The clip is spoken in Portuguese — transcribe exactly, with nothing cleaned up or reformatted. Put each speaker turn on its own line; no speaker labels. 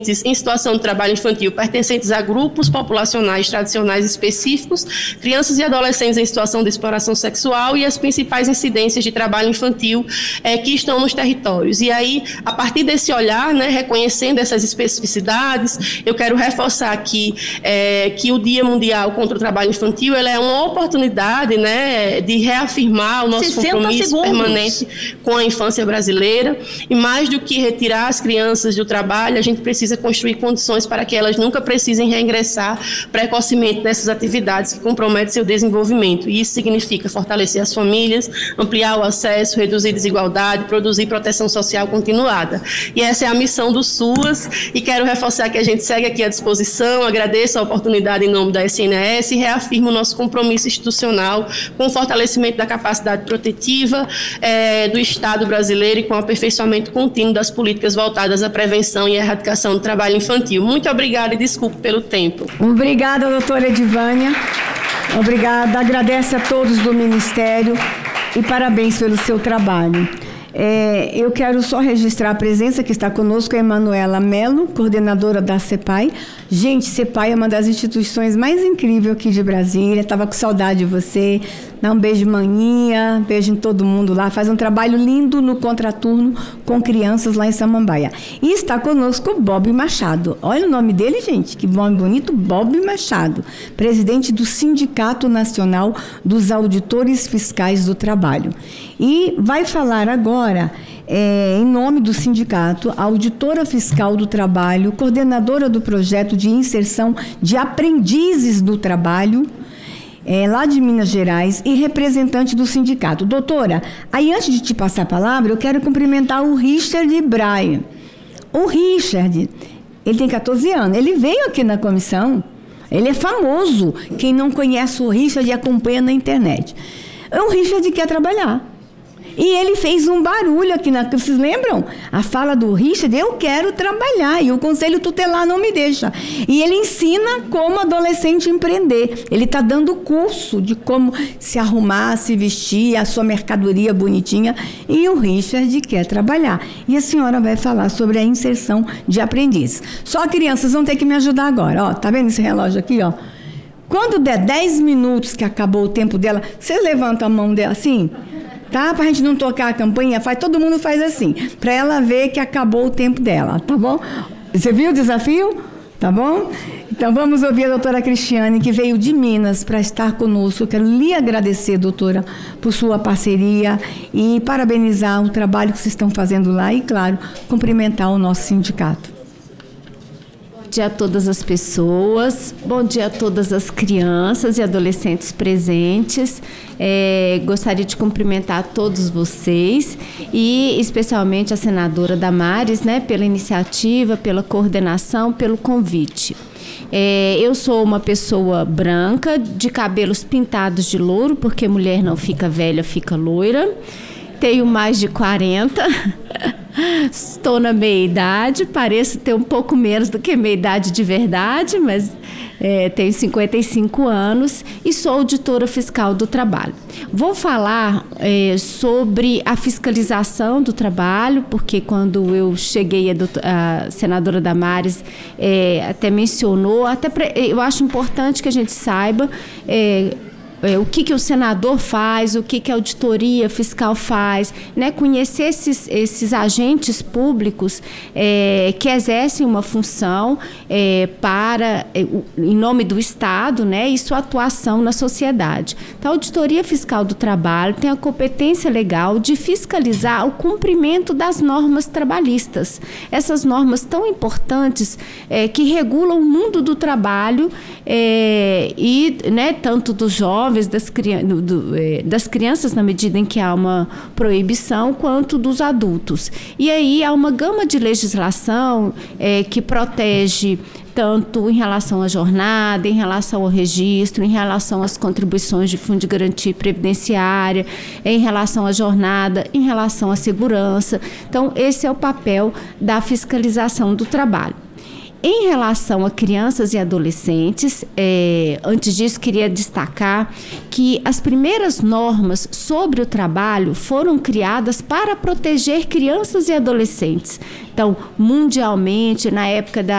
em situação de trabalho infantil pertencentes a grupos populacionais tradicionais específicos, crianças e adolescentes em situação de exploração sexual e as principais incidências de trabalho infantil é, que estão nos territórios. E aí, a partir desse olhar, né, reconhecendo essas especificidades, eu quero reforçar aqui é, que o Dia Mundial contra o Trabalho Infantil ele é uma oportunidade, né, de reafirmar o nosso compromisso segundos. permanente com a infância brasileira, e mais do que retirar as crianças do trabalho, a gente precisa construir condições para que elas nunca precisem reingressar precocemente nessas atividades que comprometem seu desenvolvimento. E isso significa fortalecer as famílias, ampliar o acesso, reduzir desigualdade, produzir proteção social continuada. E essa é a missão do SUAS, e quero reforçar que a gente segue aqui à disposição, agradeço a oportunidade em nome da S N S e reafirmo o nosso compromisso institucional com o fortalecimento da capacidade protetiva é, do Estado brasileiro e com o aperfeiçoamento contínuo das políticas voltadas à prevenção e erradicação do trabalho infantil. Muito obrigada e desculpe pelo tempo.
Obrigada, doutora Edivânia. Obrigada. Agradeço a todos do Ministério e parabéns pelo seu trabalho. É, eu quero só registrar a presença que está conosco, a Emanuela Melo, coordenadora da CEPAI. Gente, CEPAI é uma das instituições mais incríveis aqui de Brasília. Estava com saudade de você. Dá um beijo, maninha, beijo em todo mundo lá. Faz um trabalho lindo no contraturno com crianças lá em Samambaia. E está conosco o Bob Machado. Olha o nome dele, gente, que nome bonito, Bob Machado, presidente do Sindicato Nacional dos Auditores Fiscais do Trabalho. E vai falar agora, é, em nome do sindicato, a auditora fiscal do trabalho, coordenadora do projeto de inserção de aprendizes do trabalho, É, lá de Minas Gerais, e representante do sindicato. Doutora, aí antes de te passar a palavra, eu quero cumprimentar o Richard Brian. O Richard, ele tem catorze anos, ele veio aqui na comissão, ele é famoso. Quem não conhece o Richard e acompanha na internet. O Richard quer trabalhar. E ele fez um barulho aqui, na, vocês lembram? A fala do Richard, eu quero trabalhar, e o Conselho Tutelar não me deixa. E ele ensina como adolescente empreender. Ele está dando curso de como se arrumar, se vestir, a sua mercadoria bonitinha, e o Richard quer trabalhar. E a senhora vai falar sobre a inserção de aprendiz. Só crianças vão ter que me ajudar agora. Ó, tá vendo esse relógio aqui, ó? Quando der dez minutos que acabou o tempo dela, vocês levantam a mão dela assim, tá? Pra gente não tocar a campainha, faz, todo mundo faz assim, pra ela ver que acabou o tempo dela, tá bom? Você viu o desafio? Tá bom? Então vamos ouvir a doutora Cristiane, que veio de Minas para estar conosco. Eu quero lhe agradecer, doutora, por sua parceria e parabenizar o trabalho que vocês estão fazendo lá e, claro, cumprimentar o nosso sindicato.
Bom dia a todas as pessoas, bom dia a todas as crianças e adolescentes presentes. É, gostaria de cumprimentar todos vocês e especialmente a senadora Damares, né, pela iniciativa, pela coordenação, pelo convite. É, eu sou uma pessoa branca, de cabelos pintados de louro, porque mulher não fica velha, fica loira. Tenho mais de quarenta, estou na meia-idade, pareço ter um pouco menos do que meia-idade de verdade, mas é, tenho cinquenta e cinco anos e sou auditora fiscal do trabalho. Vou falar é, sobre a fiscalização do trabalho, porque quando eu cheguei, a, doutora, a senadora Damares é, até mencionou, até pra, eu acho importante que a gente saiba é, É, o que, que o senador faz, o que, que a auditoria fiscal faz, né? Conhecer esses, esses agentes públicos é, que exercem uma função é, para, é, em nome do Estado, né? E sua atuação na sociedade. Então, a auditoria fiscal do trabalho tem a competência legal de fiscalizar o cumprimento das normas trabalhistas. Essas normas tão importantes é, que regulam o mundo do trabalho é, e, né, tanto dos jovens, Das, crian do, do, eh, das crianças na medida em que há uma proibição, quanto dos adultos. E aí há uma gama de legislação eh, que protege tanto em relação à jornada, em relação ao registro, em relação às contribuições de fundo de garantia previdenciária, em relação à jornada, em relação à segurança. Então, esse é o papel da fiscalização do trabalho. em relação a crianças e adolescentes, é, antes disso queria destacar que as primeiras normas sobre o trabalho foram criadas para proteger crianças e adolescentes. Então, mundialmente, na época da